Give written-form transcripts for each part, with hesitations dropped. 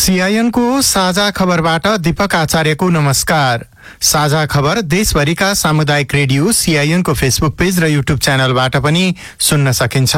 CIN को साझा खबरबाट दीपक आचार्यको नमस्कार। साझा खबर देशभरिका सामुदायिक रेडियो सीआईएन को फेसबुक पेज र युट्युब च्यानलबाट पनि सुन्न सकिन्छ।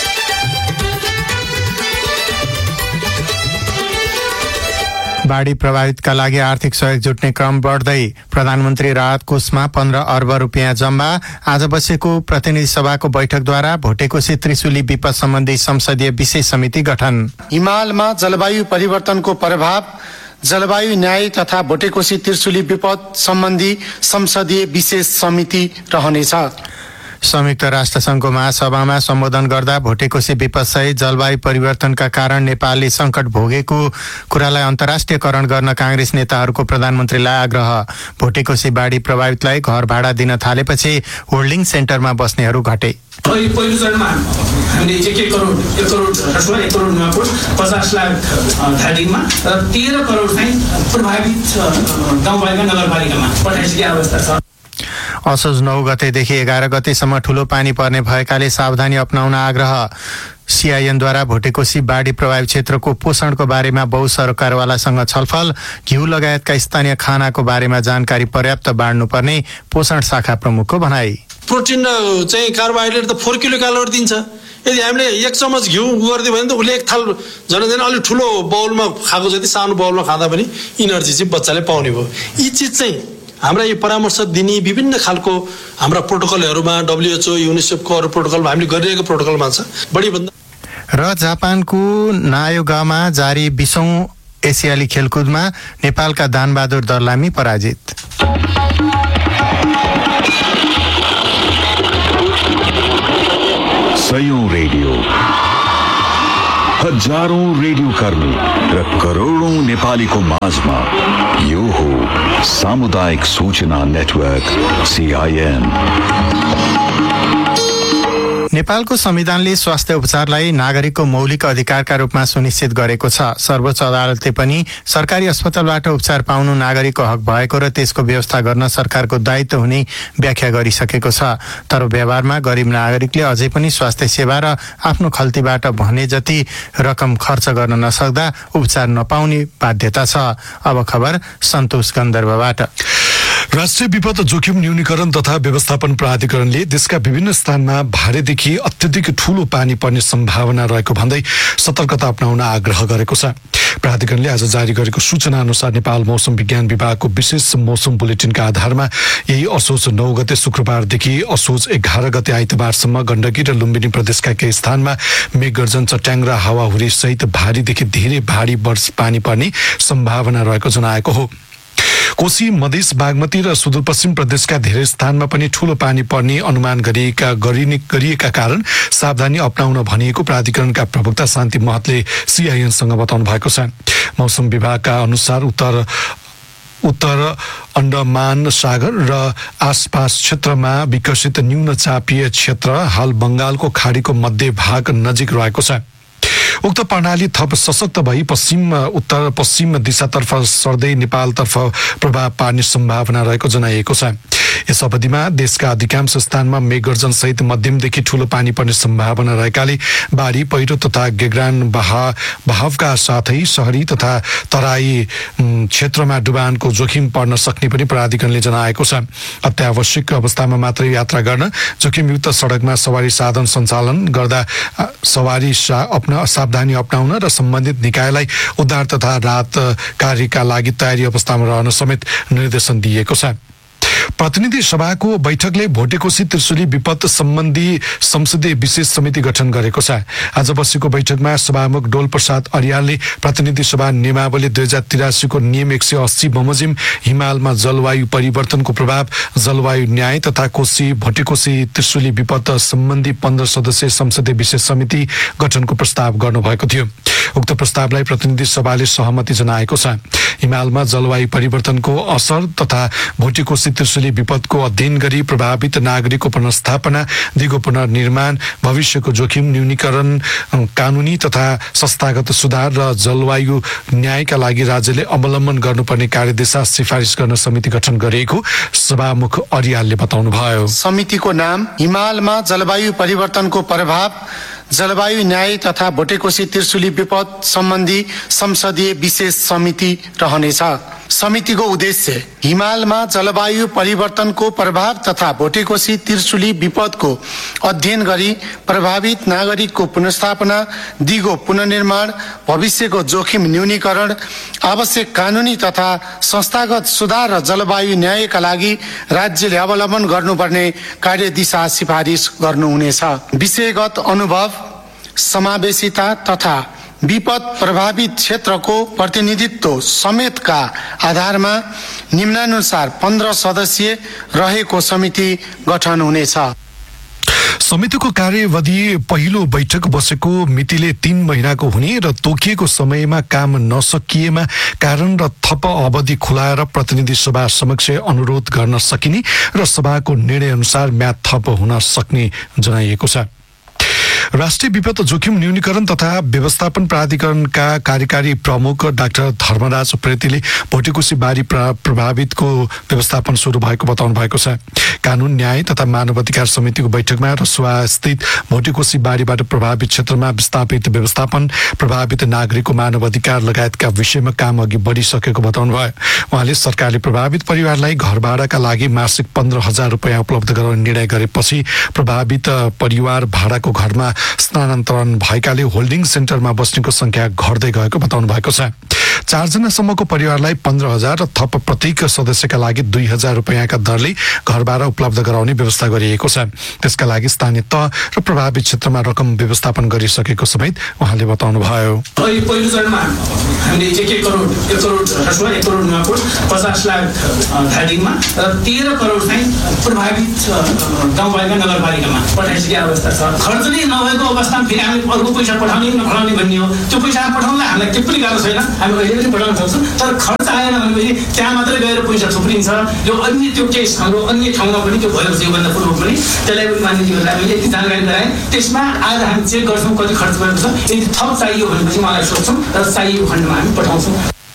बाढी प्रभावितका लागि आर्थिक सहयोग जुट्ने क्रम बढ्दै प्रधानमन्त्री राहत कोषमा 15 अर्ब रुपियाँ जम्मा। आज बसेको प्रतिनिधि सभाको बैठकद्वारा भोटेकोशी त्रिशुली विपद सम्बन्धी संसदीय विशेष समिति गठन। हिमालमा जलवायु परिवर्तनको प्रभाव, जलवायु न्याय तथा भोटेकोशी त्रिशुली विपद सम्बन्धी संसदीय विशेष समिति रहनेछ। संयुक्त राष्ट्र संघको महासभामा सम्बोधन गर्दा भोटेकोशी विपदसहित जलवायु परिवर्तनका कारण नेपालले संकट भोगेको कुरालाई अन्तर्राष्ट्रियकरण गर्न कांग्रेस नेताहरूको प्रधानमन्त्रीलाई आग्रह। भोटेकोशी बाढी प्रभावितलाई घर भाडा दिन थालेपछि होल्डिङ सेन्टरमा बस्नेहरू घटे। पहिलो चरणमा हामीले 1 करोड 50 लाख धादिङमा र 13 करोड चाहिँ प्रभावित गाउँपालिका नगरपालिकामा पठाइसकेको अवस्था छ। असोज 9 गतेदेखि 11 गतेसम्म ठूलो पानी पर्ने भएकाले सावधानी अपनाउन आग्रह। सीआईएनद्वारा भोटेकोशी बाढी प्रभावित क्षेत्रको पोषणको बारेमा बहुसरकारवालासँग छलफल। घिउ लगायतका स्थानीय खानाको बारेमा जानकारी पर्याप्त बाँड्नुपर्ने पोषण शाखा प्रमुखको भनाई। प्रोटिन चाहिँ कार्बोहाइड्रेट त 4 किलो क्यालोरी दिन्छ। यदि हामीले 1 चम्मच घिउ गरिदियो भने त उसले 1 थाल झन् अलि ठुलो बाउलमा खाएको जति सानो बाउलमा खाँदा पनि इनर्जी चाहिँ बच्चाले पाउने भयो। यी चिज चाहिँ हाम्रा यो परामर्श दिने विभिन्न खालको हाम्रा प्रोटोकलहरूमा WHO युनिसेफको अरू प्रोटोकलमा हामीले गरिरहेको प्रोटोकलमा छ। बढीभन्दा र जापानको नायोगामा जारी 20औं एसियाली खेलकुदमा नेपालका दानबहादुर दर्लामी पराजित। सयौं रेडियो, हजारौं रेडियो कर्मी र करोडौं नेपालीको माझमा यो हो सामुदायिक सूचना नेटवर्क सीआईएन। नेपालको संविधानले स्वास्थ्य उपचारलाई नागरिकको मौलिक अधिकारका रूपमा सुनिश्चित गरेको छ। सर्वोच्च अदालतले पनि सरकारी अस्पतालबाट उपचार पाउनु नागरिकको हक भएको र त्यसको व्यवस्था गर्न सरकारको दायित्व हुने व्याख्या गरिसकेको छ। तर व्यवहारमा गरिब नागरिकले अझै पनि स्वास्थ्य सेवा र आफ्नो खल्तीबाट भने जति रकम खर्च गर्न नसक्दा उपचार नपाउने बाध्यता छ। अब खबर सन्तोष गन्धर्वबाट। राष्ट्रिय विपद जोखिम न्यूनीकरण तथा व्यवस्थापन प्राधिकरणले देशका विभिन्न स्थानमा भारेदेखि अत्यधिक ठूलो पानी पर्ने सम्भावना रहेको भन्दै सतर्कता अपनाउन आग्रह गरेको छ। प्राधिकरणले आज जारी गरेको सूचना अनुसार नेपाल मौसम विज्ञान विभागको विशेष मौसम बुलेटिनका आधारमा यही असोज 9 गते शुक्रबारदेखि असोज 11 गते आइतबारसम्म गण्डकी र लुम्बिनी प्रदेशका केही स्थानमा मेघगर्जन, चट्याङ र हावाहुरी सहित भारीदेखि धेरै भारी वर्षा पानी पर्ने सम्भावना रहेको जनाएको हो। कोशी, मधेस, बागमती र सुदूरपश्चिम प्रदेशका धेरै स्थानमा पनि ठूलो पानी पर्ने अनुमान गरिएका कारण सावधानी अपनाउन भनिएको प्राधिकरणका प्रवक्ता शान्ति महतले सीआईएनसँग बताउनु भएको छ। मौसम विभागका अनुसार उत्तर अन्डमान सागर र आसपास क्षेत्रमा विकसित न्यून चापीय क्षेत्र हाल बंगालको खाडीको मध्य भाग नजिक रहेको छ। उक्त प्रणाली थप सशक्त भई उत्तर पश्चिम दिशातर्फ सर्दै नेपालतर्फ प्रभाव पार्ने सम्भावना रहेको जनाइएको छ। यस अवधिमा देशका अधिकांश स्थानमा मेघगर्जन सहित मध्यमदेखि ठूलो पानी पर्ने सम्भावना रहेकाले बाढी, पहिरो तथा गेग्रान बहावका साथै शहरी तथा तराई क्षेत्रमा डुबानको जोखिम पर्न सक्ने पनि प्राधिकरणले जनाएको छ। अत्यावश्यक अवस्थामा मात्र यात्रा गर्न, जोखिमयुक्त सडकमा सवारी साधन सञ्चालन गर्दा सावधानी अपनाउन र सम्बन्धित निकायलाई उद्धार तथा राहत कार्यका लागि तयारी अवस्थामा रहन समेत निर्देशन दिएको छ। प्रतिनिधि सभाको बैठकले भोटेकोशी त्रिशुली विपद सम्बन्धी संसदीय विशेष समिति गठन गरेको छ। आज बसेको बैठकमा सभामुख डोल प्रसाद अर्यालले प्रतिनिधि सभा नियमावली 2083 को नियम 180 बमोजिम हिमालमा जलवायु परिवर्तनको प्रभाव, जलवायु न्याय तथा भोटेकोशी त्रिशुली विपद सम्बन्धी 15 सदस्यीय संसदीय विशेष समिति गठनको प्रस्ताव गर्नुभएको थियो। उक्त प्रस्तावलाई प्रतिनिधि सभाले सहमति जनाएको छ। हिमालमा जलवायु परिवर्तनको असर तथा भोटेकोशी त्रिशुली विपदको अध्ययन गरी प्रभावित नागरिकको पुनर्स्थापना, दिगो पुनर्निर्माण, भविष्यको जोखिम न्यूनीकरण, कानूनी तथा संस्थागत सुधार र जलवायु न्यायका लागि राज्यले अवलम्बन गर्नुपर्ने कार्यदिशा सिफारिस गर्न समिति गठन गरिएको सभामुख अर्यालले बताउनुभयो। समितिको नाम हिमालमा जलवायु परिवर्तनको प्रभाव, जलवायु न्याय तथा भोटेकोशी त्रिशुली विपद सम्बन्धी संसदीय विशेष समिति रहनेछ। समितिको उद्देश्य हिमालमा जलवायु परिवर्तनको प्रभाव तथा भोटेकोशी त्रिशुली विपदको अध्ययन गरी प्रभावित नागरिकको पुनर्स्थापना, दिगो पुनर्निर्माण, भविष्यको जोखिम न्यूनीकरण, आवश्यक कानुनी तथा संस्थागत सुधार र जलवायु न्यायका लागि राज्यले अवलम्बन गर्नुपर्ने कार्यदिशा सिफारिस गर्नुहुनेछ। विषयगत अनुभव, समावेशिता तथा विपद प्रभावित क्षेत्रको प्रतिनिधित्व समेतका आधारमा निम्नानुसार 15 सदस्यीय रहेको समिति गठन हुनेछ। समितिको कार्यवधि पहिलो बैठक बसेको मितिले 3 महिनाको हुने र तोकिएको समयमा काम नसकिएमा कारण र थप अवधि खुलाएर प्रतिनिधि सभा समक्ष अनुरोध गर्न सकिने र सभाको निर्णय अनुसार म्याद थप हुन सक्ने जनाइएको छ। राष्ट्रिय विपद जोखिम न्यूनीकरण तथा व्यवस्थापन प्राधिकरणका कार्यकारी प्रमुख डाक्टर धर्मराज उप्रेतीले भोटेकोशी बाढी प्रभावितको व्यवस्थापन सुरु भएको बताउनु भएको छ। कानून न्याय तथा मानवाधिकार समितिको बैठकमा रसुवा स्थित भोटेकोशी बाढीबाट प्रभावित क्षेत्रमा विस्थापित व्यवस्थापन, प्रभावित नागरिकको मानवाधिकार लगायतका विषयमा काम अघि बढिसकेको बताउनु भयो। उहाँले सरकारले प्रभावित परिवारलाई घर भाडाका लागि मासिक 15,000 रुपियाँ उपलब्ध गराउने निर्णय गरेपछि प्रभावित परिवार भाडाको घरमा स्थानान्तरण भएकाले होल्डिङ सेन्टरमा बस्नेको संख्या घट्दै गएको बताउनु भएको छ। 4 जनासम्मको परिवारलाई 15,000 र थप प्रत्येक सदस्यका लागि 2,000 रुपियाँका दरले घरभाडा उपलब्ध गराउने व्यवस्था गरिएको छ। त्यसका लागि स्थानीय तह र प्रभावित क्षेत्रमा रकम व्यवस्थापन गरिसकेको समेत उहाँले बताउनु भयो। पहिलो चरणमा हामीले 1 करोड 1 करोड नुवाकोट 50 लाख धादिङमा र 13 करोड चाहिँ प्रभावित गाउँपालिका नगरपालिकामा पठाइसकेको अवस्था छ। खर्च नै नभएको अवस्थामा फेरि हामी अर्को पैसा पठाउने नपठाउने भन्ने हो। त्यो पैसा पठाउनलाई हामीलाई केही पनि गाह्रो छैन, हामी कहिले पनि पठाउन सक्छौँ। तर खर्च आएन भनेपछि त्यहाँ मात्रै गएर पैसा थुप्रिन्छ। यो अन्य त्यो केस हाम्रो अन्य ठाउँमा पनि त्यो भएको छ। योभन्दा पूर्व पनि त्यसलाई पनि मानिसहरूलाई हामीले यति जानकारी गराएँ। त्यसमा आज हामी चेक गर्छौँ कति खर्च भएको छ। यदि थप चाहियो भनेपछि उहाँलाई सोध्छौँ र चाहिएको खण्डमा हामी पठाउँछौँ।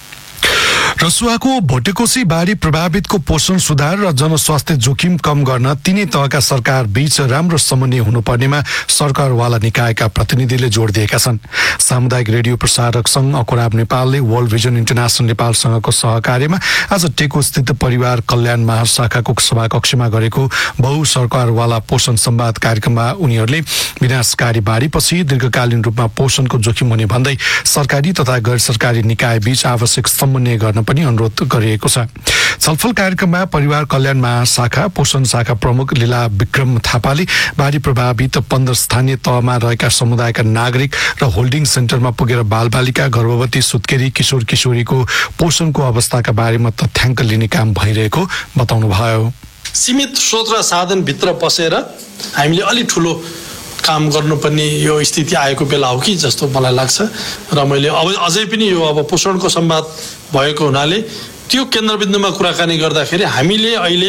रसुवाको भोटेकोशी बाढी प्रभावितको पोषण सुधार र जनस्वास्थ्य जोखिम कम गर्न तिनै तहका सरकार बीच राम्रो समन्वय हुनुपर्नेमा सरकारवाला निकायका प्रतिनिधिले जोड दिएका छन्। सामुदायिक रेडियो प्रसारक संघ अकुराब नेपालले वर्ल्ड भिजन इन्टरनेसनल नेपालसँगको सहकार्यमा आज टेको स्थित परिवार कल्याण महाशाखाको सभाकक्षमा गरेको बहु सरकारवाला पोषण संवाद कार्यक्रममा उनीहरूले विनाशकारी बाढीपछि दीर्घकालीन रूपमा पोषणको जोखिम हुने भन्दै सरकारी तथा गैर सरकारी निकाय बीच आवश्यक समन्वय गर्न पनि अनुरोध गरिएको छ। छलफल कार्यक्रममा परिवार कल्याण महाशाखा पोषण शाखा प्रमुख लीला विक्रम थापाले बाढी प्रभावित 15 स्थानीय तहमा रहेका समुदायका नागरिक र होल्डिङ सेन्टरमा पुगेर बालबालिका, गर्भवती, सुत्केरी, किशोर किशोरीको पोषणको अवस्थाका बारेमा तथ्याङ्क लिने काम भइरहेको बताउनु भयो। सीमित स्रोत र साधनभित्र पसेर हामीले अलि ठुलो काम गर्नुपर्ने यो स्थिति आएको बेला हो कि जस्तो मलाई लाग्छ र मैले अब अझै पनि यो अब पोषणको संवाद भएको हुनाले त्यो केन्द्रबिन्दुमा कुराकानी गर्दाखेरि हामीले अहिले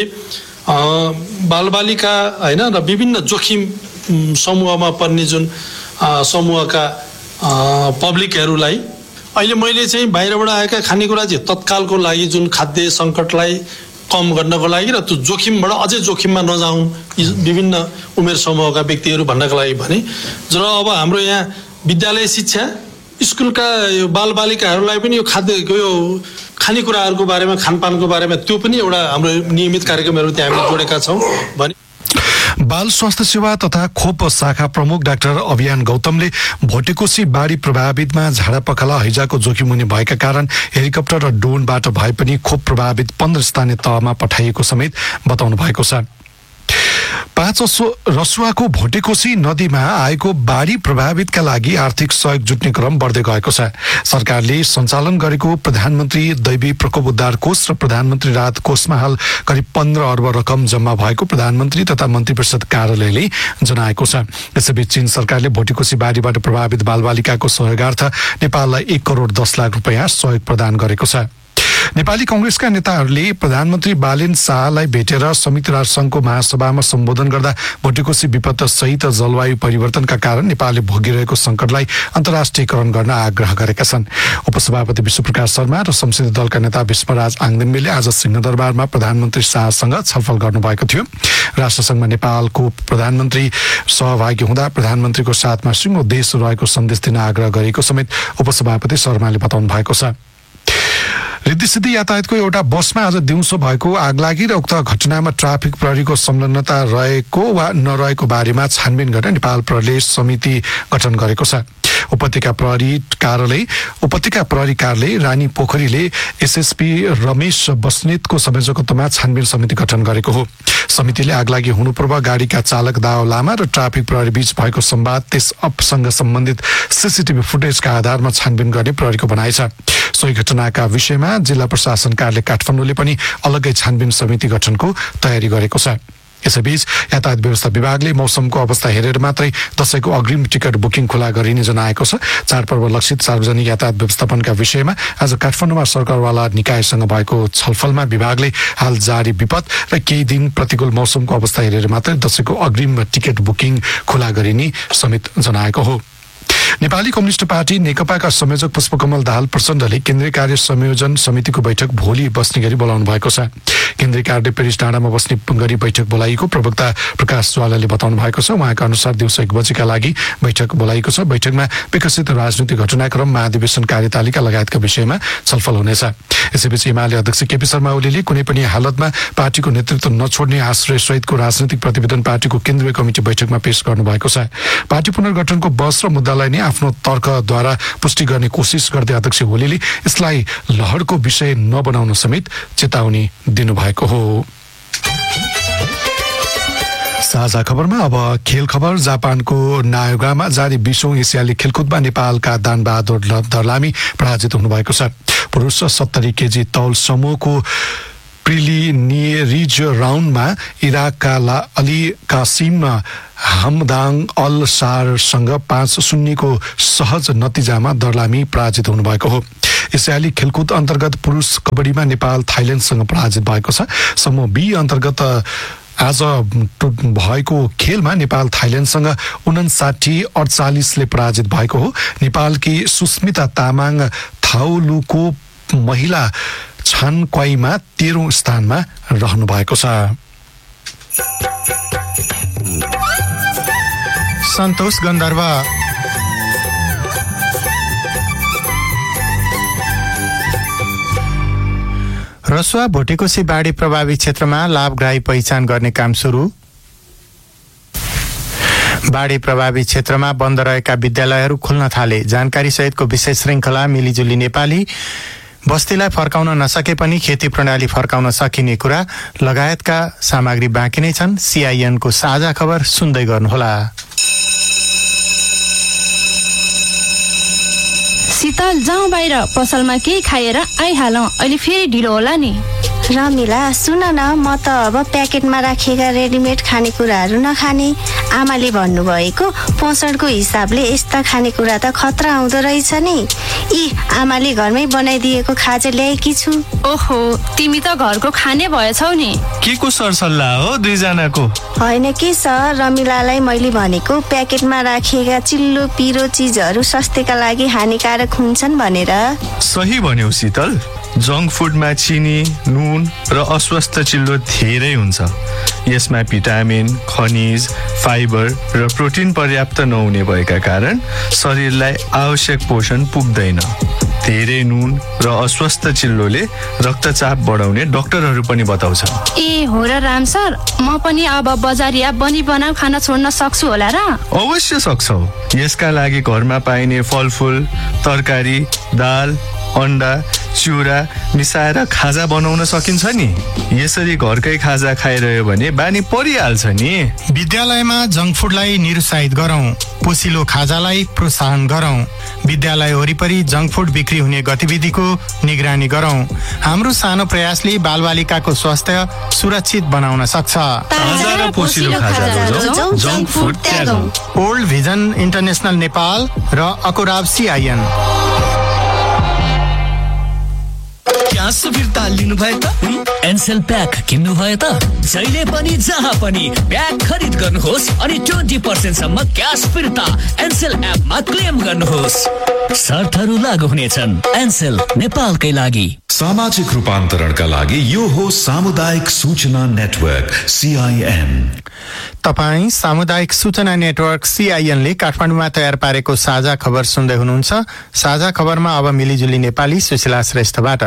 बालबालिका हैन र विभिन्न जोखिम समूहमा पर्ने जुन समूहका पब्लिकहरूलाई अहिले मैले चाहिँ बाहिरबाट आएका खानेकुरा चाहिँ तत्कालको लागि जुन खाद्य सङ्कटलाई कम गर्नको लागि र त्यो जोखिमबाट अझै जोखिममा नजाउँ विभिन्न उमेर समूहका व्यक्तिहरू भन्नको लागि भने र अब हाम्रो यहाँ विद्यालय शिक्षा स्कुलका यो बालबालिकाहरूलाई पनि यो खाद्यको यो खानेकुराहरूको बारेमा खानपानको बारेमा त्यो पनि एउटा हाम्रो नियमित कार्यक्रमहरू त्यहाँ हामीले जोडेका छौँ भने बाल स्वास्थ्य सेवा तथा खोप शाखा प्रमुख डाक्टर अभियान गौतमले भोटेकोशी बाढी प्रभावितमा झाडा पखाला हैजाको जोखिम हुने भएका कारण हेलिकप्टर र ड्रोनबाट भए पनि खोप प्रभावित 15 स्थानीय तहमा पठाइएको समेत बताउनु भएको छ। 5 रसुवाको भोटेकोशी नदीमा आएको बाढी प्रभावितका लागि आर्थिक सहयोग जुट्ने क्रम बढ्दै गएको छ। सरकारले सञ्चालन गरेको प्रधानमन्त्री दैवी प्रकोप उद्धार कोष र प्रधानमन्त्री राहत कोषमा हाल करिब 15 अर्ब रकम जम्मा भएको प्रधानमन्त्री तथा मन्त्री परिषद कार्यालयले जनाएको छ। यसैबीच चीन सरकारले भोटेकोशी बाढीबाट प्रभावित बालबालिकाको सहयोगार्थ नेपाललाई 1 करोड 10 लाख रुपियाँ सहयोग प्रदान गरेको छ। नेपाली कांग्रेसका नेताहरूले प्रधानमन्त्री बालेन शाहलाई भेटेर संयुक्त राष्ट्र संघको महासभामा सम्बोधन गर्दा भोटेकोशी विपद सहित जलवायु परिवर्तनका कारण नेपालले भोगिरहेको संकटलाई अन्तर्राष्ट्रियकरण गर्न आग्रह गरेका छन्। उपसभापति विश्वप्रकाश शर्मा र संसदीय दलका नेता विश्वराज आङदेनले आज सिंहदरबारमा प्रधानमन्त्री शाहसँग छलफल गर्नुभएको थियो। राष्ट्रसंघमा नेपालको प्रधानमन्त्री सहभागी हुँदा प्रधानमन्त्रीको साथमा सिंगो देश रहेको सन्देश दिन आग्रह गरेको समेत उपसभापति शर्माले बताउनु भएको छ। रिद्धिसिद्धि यातायातको एउटा बसमा आज दिउँसो भएको आगलागी र उक्त घटनामा ट्राफिक प्रहरीको संलग्नता रहेको वा नरहेको बारेमा छानबिन गर्न नेपाल प्रहरीले समिति गठन गरेको छ। उपत्यका प्रहरी कार्यालय रानी पोखरीले एसएसपी रमेश बस्नेतको संयोजकत्वमा छानबिन समिति गठन गरेको हो। समितिले आगलागी हुनु पूर्व गाडीका चालक दाव लामा र ट्राफिक प्रहरी बीच भएको संवाद त्यससँग सम्बन्धित सीसीटीभी फुटेजका आधारमा छानबिन गर्ने प्रहरीको भनाइ छ। सोही घटनाका विषयमा जिल्ला प्रशासन कार्यालय काठमाडौँले पनि अलग्गै छानबिन समिति गठनको तयारी गरेको छ। यसैबीच यातायात व्यवस्था विभागले मौसमको अवस्था हेरेर मात्रै दशैंको अग्रिम टिकट बुकिङ खुला गरिने जनाएको छ। चाडपर्व लक्षित सार्वजनिक यातायात व्यवस्थापनका विषयमा आज काठमाडौँमा सरकारवाला निकायसँग भएको छलफलमा विभागले हाल जारी विपद र केही दिन प्रतिकूल मौसमको अवस्था हेरेर मात्रै दशैंको अग्रिम टिकट बुकिङ खुला गरिने समेत जनाएको हो। नेपाली कम्युनिस्ट पार्टी नेकपाका संयोजक पुष्पकमल दाहाल प्रचण्डले केन्द्रीय कार्य संयोजन समितिको बैठक भोलि बस्ने गरी बोलाउनु भएको छ। केन्द्रीय कार्यालय पेरिस डाँडामा बस्ने गरी बैठक बोलाइएको प्रवक्ता प्रकाश ज्वालाले बताउनु भएको छ। उहाँका अनुसार दिउँसो 1 बजेका लागि बैठक बोलाइएको छ। बैठकमा विकसित राजनीतिक घटनाक्रम, महाधिवेशन कार्यतालिका लगायतका विषयमा छलफल हुनेछ। यसैबीच एमाले अध्यक्ष केपी शर्मा ओलीले कुनै पनि हालतमा पार्टीको नेतृत्व नछोड्ने आश्रय सहितको राजनीतिक प्रतिवेदन पार्टीको केन्द्रीय कमिटी बैठकमा पेश गर्नुभएको छ। पार्टी पुनर्गठनको बहस र मुद्दालाई नै आफ्नो तर्कद्वारा पुष्टि गर्ने कोसिस गर्दै अध्यक्ष ओलीले यसलाई लहरको विषय नबनाउन समेत चेतावनी दिनुभएको हो। साझा खबरमा अब खेल खबर। जापानको नायोगामा जारी 20औं एसियाली खेलकुदमा नेपालका दानबहादुर दर्लामी पराजित हुनुभएको छ। पुरुष 70 केजी तौल समूहको प्रिलिमिनरी राउन्डमा इराकका अली कासिम हमदाङ अल सारसँग 5-0 को सहज नतिजामा दर्लामी पराजित हुनुभएको हो। एसियाली खेलकुद अन्तर्गत पुरुष कबड्डीमा नेपाल थाइल्याण्डसँग पराजित भएको छ। समूह बी अन्तर्गत आज भएको खेलमा नेपाल थाइल्याण्डसँग 59-48 ले पराजित भएको हो। नेपालकी सुस्मिता तामाङ थाउलुको महिला छानक्वाईमा 13औं स्थानमा रहनु भएको छ। सन्तोष गन्धर्व रसुवा भोटेकोशी बाढी प्रभावित क्षेत्रमा लाभग्राही पहिचान गर्ने काम सुरु। बाढी प्रभावित क्षेत्रमा बन्द रहेका विद्यालयहरू खुल्न थाले। जानकारी सहितको विशेष श्रृंखला मिलिजुली नेपाली बस्तीलाई फर्काउन नसके पनि खेती प्रणाली फर्काउन सकिने कुरा लगायतका सामग्री बाँकी नै छन्। सीआईएनको साझा खबर सुन्दै गर्नुहोला। शीतल जाउँ बाहिर, पसलमा केही खाएर आइहालौँ, अहिले फेरि ढिलो होला नि। रमिला सुन न, म त अब प्याकेटमा राखिएका रेडिमेड खानेकुराहरू नखाने। आमाले भन्नुभएको पोषणको हिसाबले यस्ता खानेकुरा त खतरा आउँदो रहेछ नि। यी आमाले घरमै बनाइदिएको खाजा ल्याएकी छु। ओहो, तिमी त घरको खाने भएछौ नि। के को सरसल्लाह हो दुईजनाको? होइन के सर, रमिलालाई मैले भनेको प्याकेटमा राखिएका चिल्लो पिरो चिजहरू स्वास्थ्यका लागि हानिकारक हुन्छन् भनेर। सही भन्यौ शीतल। जङ्क फुडमा चिनी, नुन र अस्वस्थ चिल्लो धेरै हुन्छ। यसमा भिटामिन, खनिज, फाइबर र प्रोटिन पर्याप्त नहुने भएका कारण शरीरलाई आवश्यक पोषण पुग्दैन। धेरै नुन र अस्वस्थ चिल्लोले रक्तचाप बढाउने डाक्टरहरू पनि बताउँछ। ए हो र राम सर, म पनि अब बजारिया बनाउ खाना छोड्न सक्छु होला र? अवश्य सक्छौ। यसका लागि घरमा पाइने फलफुल, तरकारी, दाल, अन्डा, चिउरा मिसाएर खाजा बनाउन सकिन्छ नि। यसरी घरकै खाजा खाइरह्यो भने बानी परिहाल्छ नि। विद्यालयमा जङ्क फुडलाई निरुत्साहित गरौँ, पोसिलो खाजालाई प्रोत्साहन गरौँ। विद्यालय वरिपरि जङ्क फुड बिक्री हुने गतिविधिको निगरानी गरौँ। हाम्रो सानो प्रयासले बालबालिकाको स्वास्थ्य सुरक्षित बनाउन सक्छ। ताजा र पोसिलो खाजा junk food त्यागौँ। Old vision international Nepal र अकोराब सीआईएन। गुनासो फिर्ता लिनु भयो त एनसेल प्याक किन्नु भयो त जहिले पनि जहाँ पनि प्याक खरिद गर्नुहोस् अनि 20% सम्म क्याश फिर्ता एनसेल एपमा क्लेम गर्नुहोस्। शर्तहरू लागू हुनेछन्। एनसेल नेपालकै लागि। सामाजिक रूपान्तरणका लागि यो हो सामुदायिक सूचना नेटवर्क CIN। तपाई सामुदायिक सूचना नेटवर्क CIN ले काठमाडौँमा तयार पारेको साझा खबर सुन्दै हुनुहुन्छ। साझा खबरमा अब मिलिजुली नेपाली सुशीला श्रेष्ठबाट।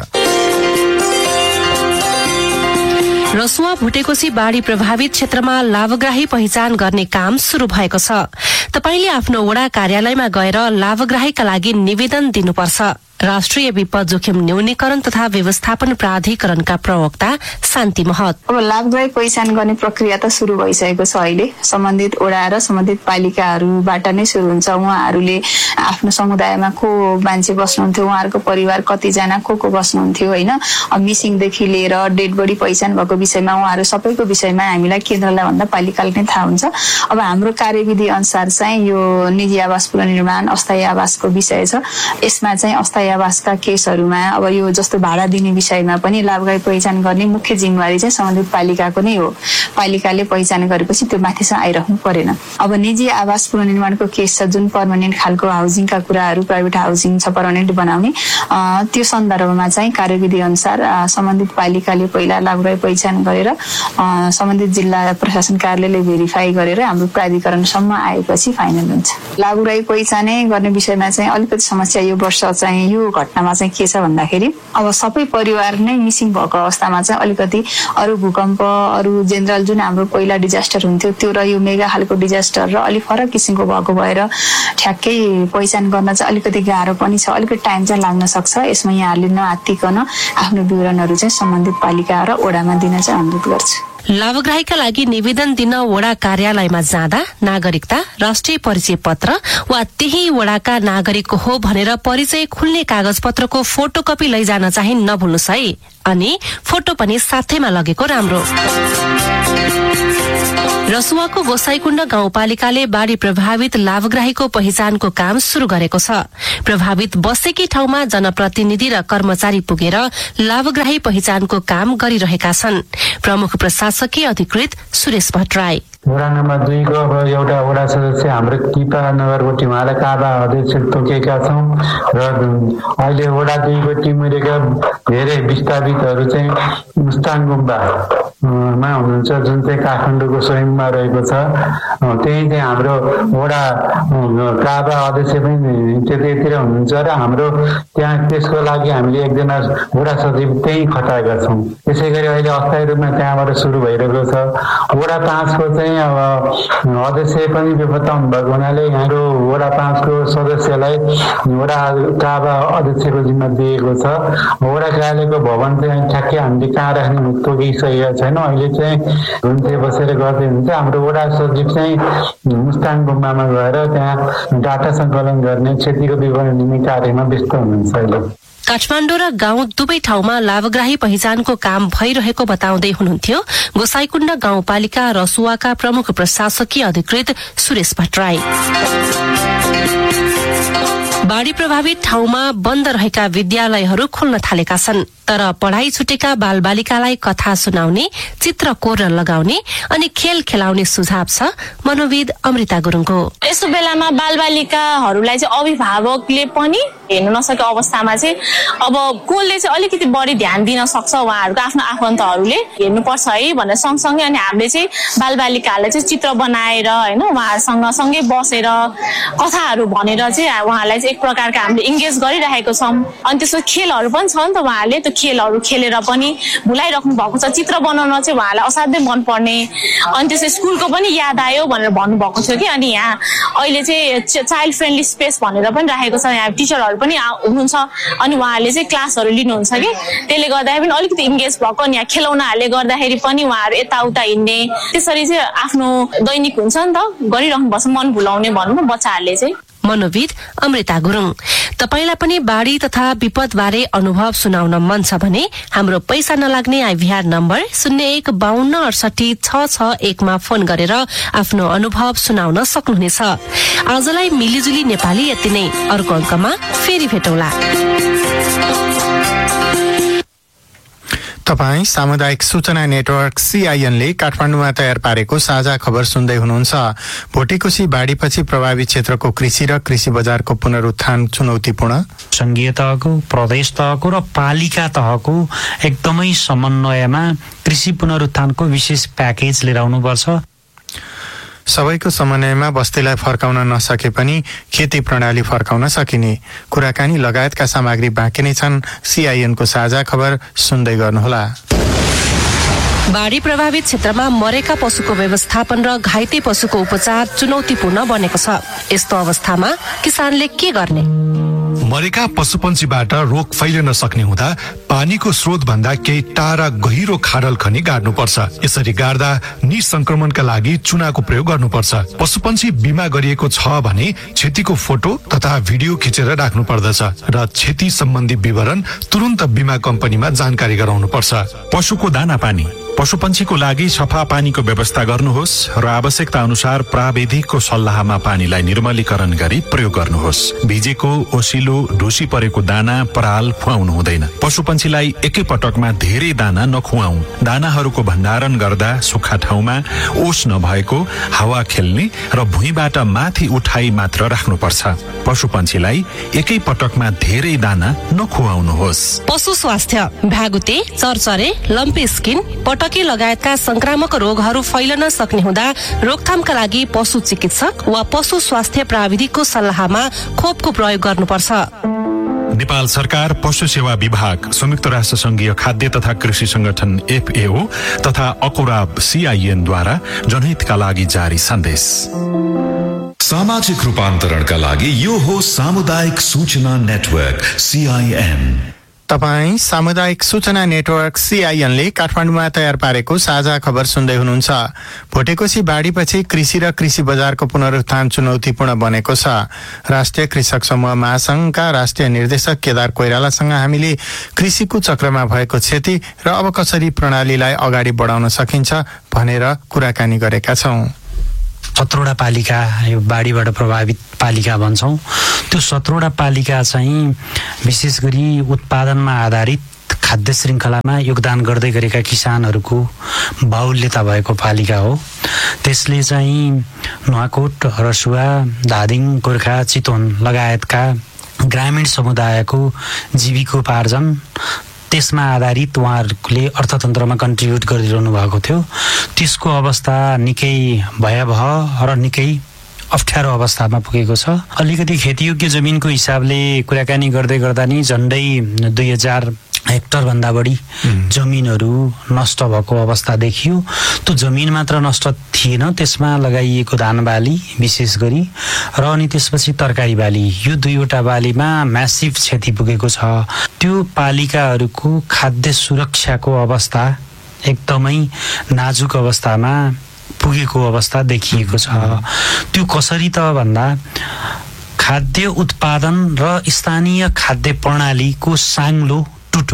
रसुवा भुटेकोसी बाढी प्रभावित क्षेत्रमा लाभग्राही पहिचान गर्ने काम शुरू भएको छ। तपाईले आफ्नो वडा कार्यालयमा गएर लाभग्राहीका लागि निवेदन दिनुपर्छ। राष्ट्रिय विपद जोखिम न्यूनीकरण तथा व्यवस्थापन प्राधिकरणका प्रवक्ता शान्ति महत। अब लाभग्राही पहिचान गर्ने प्रक्रिया त शुरू भइसकेको छ। अहिले सम्बन्धित वडा र सम्बन्धित पालिकाहरूबाट नै शुरू हुन्छ। उहाँहरूले आफ्नो समुदायमा को मान्छे बस्नुहुन्थ्यो, उहाँहरूको परिवार कतिजना को बस्नुहुन्थ्यो होइन, मिसिङदेखि लिएर डेड बडी पहिचान भएको विषयमा उहाँहरू सबैको विषयमा हामीलाई केन्द्रलाई भन्दा पालिकाले नै थाहा हुन्छ। अब हाम्रो कार्यविधि अनुसार चाहिँ यो निजी आवास पुनर्निर्माण अस्थायी आवासको विषय छ। यसमा चाहिँ अस्थायी आवासका केसहरूमा अब यो जस्तो भाडा दिने विषयमा पनि लाभग्राही पहिचान गर्ने मुख्य जिम्मेवारी चाहिँ सम्बन्धित पालिकाको नै हो। पालिकाले पहिचान गरेपछि त्यो माथिसम्म आइरहनु परेन। अब निजी आवास पुनर्निर्माणको केस छ जुन पर्मानेन्ट खालको हाउसिङका कुराहरू, प्राइभेट हाउसिङ छ पर्मानेन्ट बनाउने, त्यो सन्दर्भमा चाहिँ कार्यविधि अनुसार सम्बन्धित पालिकाले पहिला लाभग्राही पहिचान गरेर सम्बन्धित जिल्ला प्रशासन कार्यालयले भेरिफाई गरेर हाम्रो प्राधिकरणसम्म आएपछि फाइनल हुन्छ। लाभग्राही पहिचानै गर्ने विषयमा चाहिँ अलिकति समस्या यो वर्ष चाहिँ यो घटनामा चाहिँ के छ भन्दाखेरि अब सबै परिवार नै मिसिङ भएको अवस्थामा चाहिँ अलिकति अरू भूकम्प अरू जेनरल जुन हाम्रो पहिला डिजास्टर हुन्थ्यो त्यो र यो मेगा खालको डिजास्टर र अलिक फरक किसिमको भएको भएर ठ्याक्कै पहिचान गर्न चाहिँ अलिकति गाह्रो पनि छ। अलिकति टाइम चाहिँ लाग्न सक्छ। यसमा यहाँहरूले नआत्तिकन आफ्नो विवरणहरू चाहिँ सम्बन्धित पालिका र वडामा दिन चाहिँ अनुरोध गर्छु। लाभग्राहीका लागि निवेदन दिन वडा कार्यालयमा जाँदा नागरिकता, राष्ट्रिय परिचय पत्र वा त्यही वडाका नागरिक हो भनेर परिचय खुल्ने कागज पत्रको फोटोकपी लैजान चाहिँ नभुल्नुहोस् है। अनि फोटो पनि साथैमा लगेको राम्रो। रसुवाको गोसाईकुण्ड गाउँपालिकाले बाढी प्रभावित लाभग्राहीको पहिचानको काम शुरू गरेको छ। प्रभावित बसेकी ठाउँमा जनप्रतिनिधि र कर्मचारी पुगेर लाभग्राही पहिचानको काम गरिरहेका छन्। प्रमुख प्रशासकीय अधिकृत सुरेश भट्टराई। वडा नम्बर 2 को अब एउटा वडा सदस्य हाम्रो टिपा नगरको टिमलाई काबा अध्यक्ष तोकेका छौं र अहिले वडा 2 को टिमका धेरै विस्थापितहरू चाहिँ मुस्ताङ गुम्बामा हुनुहुन्छ जुन चाहिँ काठमाडौँको स्वयंमा रहेको छ। त्यही चाहिँ हाम्रो वडा काबा अध्यक्ष पनि त्यतैतिर हुनुहुन्छ र हाम्रो त्यहाँ त्यसको लागि हामीले एकजना वडा सचिव त्यही खटाएका छौं। त्यसैगरी अहिले अस्थायी रूपमा त्यहाँबाट सुरु भइरहेको छ। वडा 5 को चाहिँ अब अध्यक्ष पनि बेपत्ता हुनुभएको हुनाले हाम्रो वडा 5 को सदस्यलाई वडा काबा अध्यक्षको जिम्मा दिएको छ। वडा कार्यालयको भवन चाहिँ ठ्याक्कै हामीले कहाँ राख्ने तोकिसकेका छैनौँ। अहिले चाहिँ घुम्थे बसेर गर्दै हुन्छ। हाम्रो वडा सचिव चाहिँ मुस्ताङ गुम्बामा गएर त्यहाँ डाटा सङ्कलन गर्ने क्षतिको विवरण लिने कार्यमा व्यस्त हुनुहुन्छ। अहिले काठमाडौँ र गाउँ दुवै ठाउँमा लाभग्राही पहिचानको काम भइरहेको बताउँदै हुनुहुन्थ्यो गोसाईकुण्ड गाउँपालिका रसुवाका प्रमुख प्रशासकीय अधिकृत सुरेश भट्टराई। बाढी प्रभावित ठाउँमा बन्द रहेका विद्यालयहरू खुल्न थालेका छन्। तर पढ़ाई छुटेका बालबालिकालाई कथा सुनाउने, चित्र कोर्न लगाउने अनि खेल खेलाउने सुझाव छ मनोविद अमृता गुरुङको। यस्तो बेलामा बालबालिकाहरूलाई चाहिँ अभिभावकले पनि हेर्न नसकेको अवस्थामा चाहिँ अब कसले चाहिँ अलिकति बढी ध्यान दिन सक्छ उहाँहरूको आफ्नो आफन्तहरूले हेर्नुपर्छ है भनेर सँगसँगै अनि हामीले चाहिँ बालबालिकाहरूलाई चाहिँ चित्र बनाएर होइन उहाँहरूसँग सँगै बसेर कथाहरू भनेर चाहिँ उहाँहरूलाई चाहिँ एक प्रकारको हामीले इङ्गेज गरिरहेको छौँ। अनि त्यसको खेलहरू पनि छ नि त, उहाँहरूले त्यो खेलहरू खेलेर पनि भुलाइराख्नु भएको छ। चित्र बनाउन चाहिँ उहाँलाई असाध्यै मनपर्ने। अनि त्यसै स्कुलको पनि याद आयो भनेर भन्नुभएको थियो कि अनि यहाँ अहिले चाहिँ चाइल्ड फ्रेन्डली स्पेस भनेर पनि राखेको छ। यहाँ टिचरहरू पनि हुनुहुन्छ अनि उहाँहरूले चाहिँ क्लासहरू लिनुहुन्छ कि त्यसले गर्दाखेरि पनि अलिकति इङ्गेज भएको। अनि यहाँ खेलौनाहरूले गर्दाखेरि पनि उहाँहरू यताउता हिँड्ने त्यसरी चाहिँ आफ्नो दैनिक हुन्छ नि त गरिराख्नुपर्छ, मन भुलाउने भनौँ न बच्चाहरूले चाहिँ। मनोविद अमृता गुरुङ। तपाईलाई पनि बाढी तथा विपद बारे अनुभव सुनाउन मन छ भने हाम्रो पैसा नलाग्ने आइभीआर नम्बर 0152686661 मा फोन गरेर आफ्नो अनुभव सुनाउन सक्नुहुनेछ। आजलाई मिलिजुली नेपाली यति नै। अर्को अङ्कमा फेरि भेटौँला। तपाईँ सामुदायिक सूचना नेटवर्क CIN ले काठमाडौँमा तयार पारेको साझा खबर सुन्दै हुनुहुन्छ। भोटेकोशी बाढीपछि प्रभावित क्षेत्रको कृषि र कृषि बजारको पुनरुत्थान चुनौतीपूर्ण। संघीय तहको, प्रदेश तहको र पालिका तहको एकदमै समन्वयमा कृषि पुनरुत्थानको विशेष प्याकेज लिएर आउनुपर्छ। सबैको समन्वयमा बस्तीलाई फर्काउन नसके पनि खेती प्रणाली फर्काउन सकिने कुराकानी लगायतका सामग्री बाँकी नै छन्। CIN को साझा खबर सुन्दै गर्नुहोला। बाढी प्रभावित क्षेत्रमा मरेका पशुको व्यवस्थापन र घाइते पशुको उपचार चुनौतीपूर्ण बनेको छ। यस्तो अवस्थामा किसानले के गर्ने? मरेका पशुपन्छीबाट रोग फैलिन सक्ने हुँदा पानीको स्रोत भन्दा केही टाढा गहिरो खाडल खनी गाड्नुपर्छ। यसरी गाड्दा निसंक्रमणका लागि चुनाको प्रयोग गर्नुपर्छ। पशुपन्छी बिमा गरिएको छ भने क्षतिको फोटो तथा भिडियो खिचेर राख्नु पर्दछ र क्षति सम्बन्धी विवरण तुरुन्त बिमा कम्पनीमा जानकारी गराउनु पर्छ। पशुको दाना पानी, पशुपन्छीको लागि सफा पानीको व्यवस्था गर्नुहोस् र आवश्यकता अनुसार प्राविधिकको सल्लाहमा पानीलाई निर्मलीकरण गरी प्रयोग गर्नुहोस्। भिजेको, ओसिलो, ढुसी परेको दाना पराल खुवाउनु हुँदैन। पशुपन्छीलाई एकै पटकमा धेरै दाना नखुवाऊ। दानाहरूको भण्डारण गर्दा सुक्खा ठाउँमा, ओस नभएको, हावा खेल्ने र भुइँबाट माथि उठाई मात्र राख्नुपर्छ। पशुपन्छीलाई एकै पटकमा धेरै दाना नखुवाउनुहोस्। पशु स्वास्थ्य, भ्यागुते, चरचरे, लम्पी स्किन, पटकी लगायतका संक्रामक रोगहरू फैलन सक्ने हुँदा रोकथामका लागि पशु चिकित्सक वा पशु स्वास्थ्य प्राविधिकको सल्लाहमा खोपको प्रयोग गर्नुपर्छ। नेपाल सरकार, पशु सेवा विभाग, संयुक्त राष्ट्र संघीय खाद्य तथा कृषि संगठन FAO तथा अकुराब CIN द्वारा जनहितका लागि जारी सन्देश। सामाजिक रूपान्तरणका लागि यो हो सामुदायिक सूचना नेटवर्क CIN। तपाईँ सामुदायिक सूचना नेटवर्क CIN ले काठमाडौँमा तयार पारेको साझा खबर सुन्दै हुनुहुन्छ। भोटेकोशी बाढीपछि कृषि र कृषि बजारको पुनरुत्थान चुनौतीपूर्ण बनेको छ। राष्ट्रिय कृषक समूह महासंघका राष्ट्रिय निर्देशक केदार कोइरालासँग हामीले कृषिको चक्रमा भएको क्षति र अब कसरी प्रणालीलाई अगाडि बढाउन सकिन्छ भनेर कुराकानी गरेका छौं। 17वटा पालिका यो बाढीबाट प्रभावित पालिका भन्छौँ। त्यो 17वटा पालिका चाहिँ विशेष गरी उत्पादनमा आधारित खाद्य श्रृङ्खलामा योगदान गर्दै गरेका किसानहरूको बाहुल्यता भएको पालिका हो। त्यसले चाहिँ नुवाकोट, रसुवा, धादिङ, गोर्खा, चितवन लगायतका ग्रामीण समुदायको जीविकोपार्जन त्यसमा आधारित उहाँहरूले अर्थतन्त्रमा कन्ट्रिब्युट गरिरहनु भएको थियो। त्यसको अवस्था निकै भयावह र निकै अप्ठ्यारो अवस्थामा पुगेको छ। अलिकति खेतीयोग्य जमिनको हिसाबले कुराकानी गर्दै गर्दा नि झन्डै 2000 हेक्टर भन्दा बढी जमिनहरू नष्ट भएको अवस्था देखियो। त्यो जमिन मात्र नष्ट थिएन, त्यसमा लगाइएको धान बाली विशेष गरी र अनि त्यसपछि तरकारी बाली, यो दुईवटा बालीमा म्यासिभ क्षति पुगेको छ। त्यो पालिकाहरूको खाद्य सुरक्षाको अवस्था एकदमै नाजुक अवस्थामा पुगेको अवस्था देखिएको छ। त्यो कसरी त भन्दा खाद्य उत्पादन र स्थानीय खाद्य प्रणालीको साङ्लो टुटो।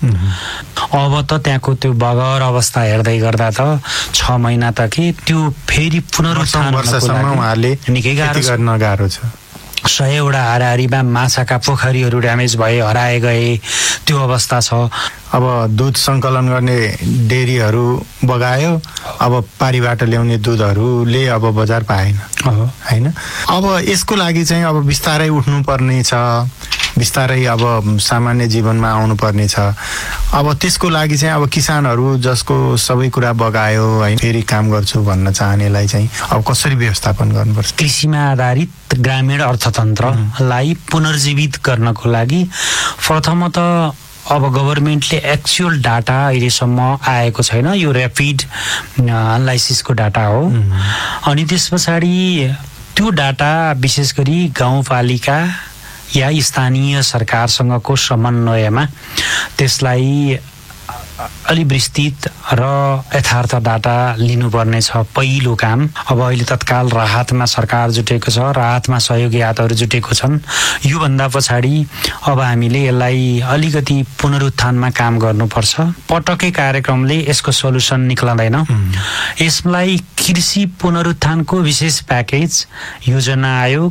अब त त्यहाँको त्यो बगर अवस्था हेर्दै गर्दा त 6 महिना त के त्यो फेरि पुनरुत्थान निकै गाह्रो छ। 100वटा हाराहारीमा माछाका पोखरीहरू ड्यामेज भए, हराए गए, त्यो अवस्था छ। अब दूध सङ्कलन गर्ने डेरीहरू बगायो, अब पारीबाट ल्याउने दूधहरूले अब बजार पाएन हैन। अब यसको लागि चाहिँ अब बिस्तारै उठ्नु पर्ने छ, बिस्तारै अब सामान्य जीवनमा आउनु पर्ने छ। अब त्यसको लागि चाहिँ अब किसानहरू जसको सबै कुरा बगायो है, फेरि काम गर्छु भन्न चाहनेलाई चाहिँ अब कसरी व्यवस्थापन गर्नुपर्छ? कृषिमा आधारित ग्रामीण अर्थतन्त्रलाई पुनर्जीवित गर्नको लागि प्रथमतः अब गभर्मेन्टले एक्चुअल डाटा अहिलेसम्म आएको छैन। यो ऱ्यापिड एनालाइसिसको डाटा हो। अनि त्यस पछाडि त्यो डाटा विशेष गरी गाउँपालिका या स्थानीय सरकारसँगको समन्वयमा त्यसलाई अलि विस्तृत र यथार्थ डाटा लिनुपर्ने छ। पहिलो काम अब अहिले तत्काल राहतमा सरकार जुटेको छ, राहतमा सहयोगी हातहरू जुटेको छन्। योभन्दा पछाडि अब हामीले यसलाई अलिकति पुनरुत्थानमा काम गर्नुपर्छ। पटकै कार्यक्रमले यसको सोलुसन निक्लँदैन। यसलाई कृषि पुनरुत्थानको विशेष प्याकेज, योजना आयोग,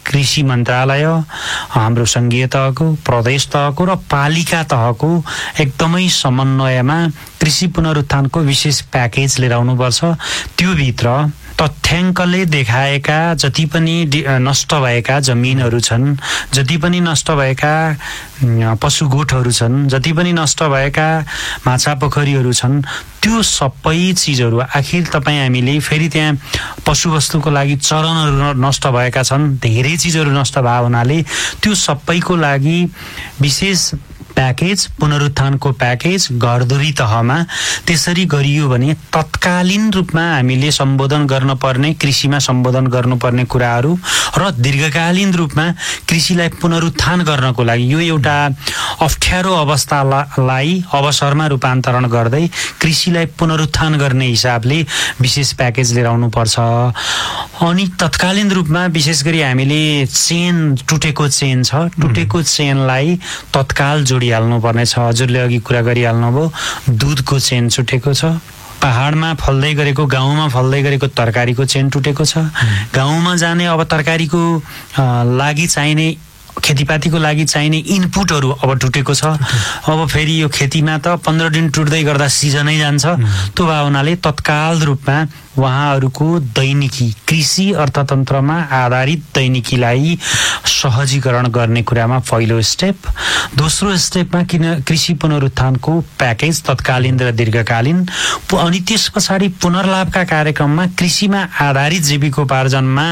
कृषि मन्त्रालय, हाम्रो संघीय तहको, प्रदेश तहको र पालिका तहको एकदमै समन्वयमा कृषि पुनरुत्थानको विशेष प्याकेज लिएर आउनुपर्छ। त्यो भित्र तथ्याङ्कले देखाएका जति पनि नष्ट भएका जमिनहरू छन्, जति पनि नष्ट भएका पशुगोठहरू छन्, जति पनि नष्ट भएका माछा पोखरीहरू छन्, त्यो सबै चिजहरू आखिर तपाईँ हामीले फेरि त्यहाँ पशुवस्तुको लागि चरनहरू नष्ट भएका छन्, धेरै चिजहरू नष्ट भए हुनाले त्यो सबैको लागि विशेष प्याकेज, पुनरुत्थानको प्याकेज घरधुरी तहमा त्यसरी गरियो भने तत्कालीन रूपमा हामीले सम्बोधन गर्नुपर्ने, कृषिमा सम्बोधन गर्नुपर्ने कुराहरू र दीर्घकालीन रूपमा कृषिलाई पुनरुत्थान गर्नको लागि यो एउटा अप्ठ्यारो अवस्थालाई अवसरमा रूपान्तरण गर्दै कृषिलाई पुनरुत्थान गर्ने हिसाबले विशेष प्याकेज लिएर आउनुपर्छ। अनि तत्कालीन रूपमा विशेष गरी हामीले टुटेको चेनलाई तत्काल जोडिहाल्नु पर्नेछ। हजुरले अघि कुरा गरिहाल्नुभयो, दुधको चेन छुटेको छ, पहाडमा फल्दै गरेको, गाउँमा फल्दै गरेको तरकारीको चेन टुटेको छ, गाउँमा जाने अब तरकारीको लागि चाहिने, खेतीपातीको लागि चाहिने इनपुटहरू अब टुटेको छ। अब फेरि यो खेतीमा त 15 दिन टुट्दै गर्दा सिजनै जान्छ। त्यो भावनाले तत्काल रूपमा उहाँहरूको दैनिकी, कृषि अर्थतन्त्रमा आधारित दैनिकीलाई सहजीकरण गर्ने कुरामा पहिलो स्टेप। दोस्रो स्टेपमा कृषि पुनरुत्थानको प्याकेज तत्कालीन र दीर्घकालीन, अनि त्यस पछाडि पुनर्लाभका कार्यक्रममा कृषिमा आधारित जीविकोपार्जनमा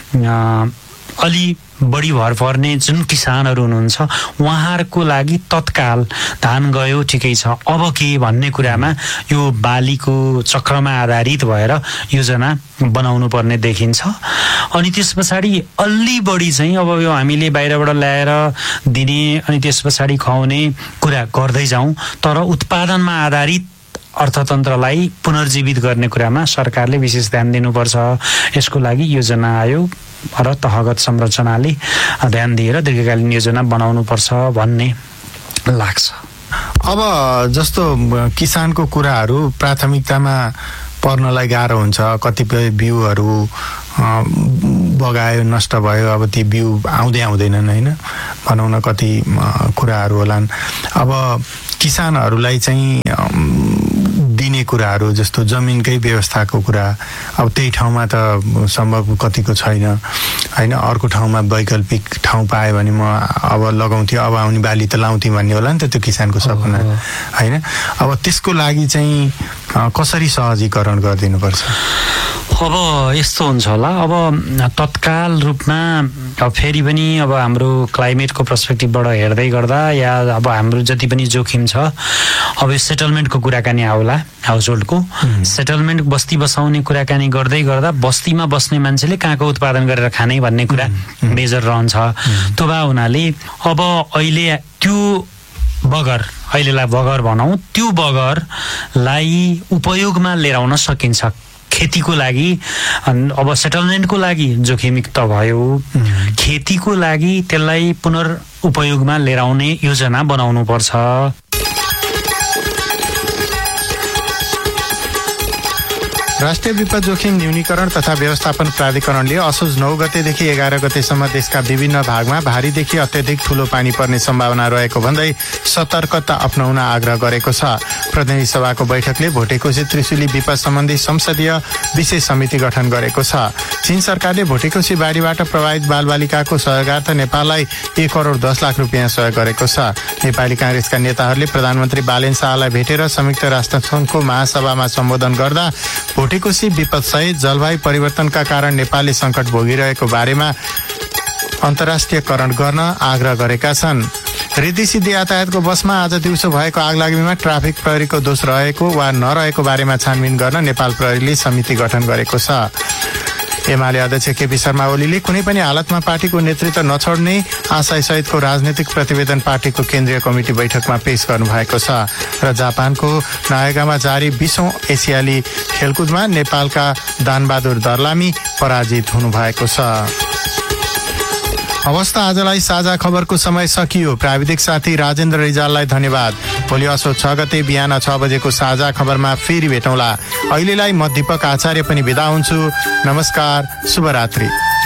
अलि बढी भर पर्ने जुन किसानहरू हुनुहुन्छ उहाँहरूको लागि तत्काल धान गयो ठिकै छ, अब के भन्ने कुरामा यो बालीको चक्रमा आधारित भएर योजना बनाउनु पर्ने देखिन्छ। अनि त्यस पछाडि अलि बढी चाहिँ अब यो हामीले बाहिरबाट ल्याएर दिने अनि त्यस पछाडि खुवाउने कुरा गर्दै जाउँ, तर उत्पादनमा आधारित अर्थतन्त्रलाई पुनर्जीवित गर्ने कुरामा सरकारले विशेष ध्यान दिनुपर्छ। यसको लागि योजना आयोग र तहगत संरचनाले ध्यान दिएर दीर्घकालीन योजना बनाउनुपर्छ भन्ने लाग्छ। अब जस्तो किसानको कुराहरू प्राथमिकतामा पर्नलाई गाह्रो हुन्छ, कतिपय बिउहरू बगायो, नष्ट भयो, अब ती बिउ आउँदैनन् होइन, बनाउन कति कुराहरू होलान्। अब किसानहरूलाई चाहिँ दिने कुराहरू जस्तो जमिनकै व्यवस्थाको कुरा, अब त्यही ठाउँमा त सम्भव कतिको छैन होइन, अर्को ठाउँमा वैकल्पिक ठाउँ पायो भने म अब लगाउँथेँ, अब आउने बाली त लाउँथेँ भन्ने होला नि त, त्यो किसानको सपना होइन। अब त्यसको लागि चाहिँ कसरी सहजीकरण गरिदिनुपर्छ? अब यस्तो हुन्छ होला, अब तत्काल रूपमा अब फेरि पनि अब हाम्रो क्लाइमेटको पर्सपेक्टिभबाट हेर्दै गर्दा या अब हाम्रो जति पनि जोखिम छ, अब यो सेटलमेन्टको कुराकानी आउला, हाउसहोल्डको सेटलमेन्ट, बस्ती बसाउने कुराकानी गर्दै गर्दा बस्तीमा बस्ने मान्छेले कहाँको उत्पादन गरेर खाने भन्ने कुरा मेजर रहन्छ। त्यो भए हुनाले अब अहिले त्यो बगर, अहिलेलाई बगर भनौँ, त्यो बगरलाई उपयोगमा लिएर आउन सकिन्छ खेतीको लागि। अब सेटलमेन्टको लागि जोखिमयुक्त भयो, खेतीको लागि त्यसलाई पुनर्उपयोगमा लिएर आउने योजना बनाउनु पर्छ। राष्ट्रिय विपद जोखिम न्यूनीकरण तथा व्यवस्थापन प्राधिकरणले असोज 9 गतेदेखि 11 गतेसम्म देशका विभिन्न भागमा भारीदेखि अत्यधिक ठूलो पानी पर्ने सम्भावना रहेको भन्दै सतर्कता अपनाउन आग्रह गरेको छ। प्रतिनिधि सभाको बैठकले भोटेकोशी त्रिशुली विपद सम्बन्धी संसदीय विशेष समिति गठन गरेको छ। चीन सरकारले भोटेकोशी बाढीबाट प्रभावित बालबालिकाको सहयोगार्थ नेपाललाई 1 करोड 10 लाख रुपियाँ सहयोग गरेको छ। नेपाली कांग्रेसका नेताहरूले प्रधानमन्त्री बालेन शाहलाई भेटेर संयुक्त राष्ट्रसङ्घको महासभामा सम्बोधन गर्दा भोटेकोशी विपद सहित जलवायु परिवर्तनका कारण नेपालले संकट भोगिरहेको बारेमा अन्तर्राष्ट्रियकरण गर्न आग्रह गरेका छन्। रिद्धि सिद्धि यातायातको बसमा आज दिउँसो भएको आगलागीमा ट्राफिक प्रहरीको दोष रहेको वा नरहेको बारेमा छानबिन गर्न नेपाल प्रहरीले समिति गठन गरेको छ। एमाले अध्यक्ष केपी शर्मा ओलीले कुनै पनि हालतमा पार्टीको नेतृत्व नछोड्ने आशय सहितको राजनीतिक प्रतिवेदन पार्टीको केन्द्रीय कमिटी बैठकमा पेश गर्नु भएको छ। र जापानको नायगामा जारी 20औं एसियाली खेलकुदमा नेपालका दानबहादुर दर्लामी पराजित हुनु भएको छ। अवस्था आजलाई साझा खबरको समय सकियो। प्राविधिक साथी राजेन्द्र रिजाललाई धन्यवाद। भोलि असोज 6 गते बिहान 6 बजेको साझा खबरमा फेरि भेटौँला। अहिलेलाई म दीपक आचार्य पनि बिदा हुन्छु। नमस्कार, शुभरात्रि।